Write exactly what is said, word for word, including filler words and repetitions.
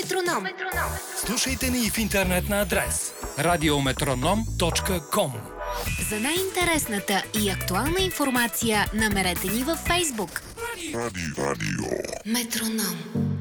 Метроном. Слушайте ни и в интернет на адрес радиометроном точка ком. За най-интересната и актуална информация намерете ни във Фейсбук. Радио. Радио. Метроном.